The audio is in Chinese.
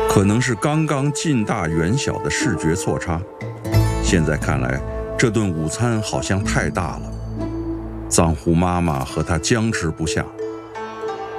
可能是刚刚近大远小的视觉错差，现在看来，这顿午餐好像太大了。藏狐妈妈和她僵持不下。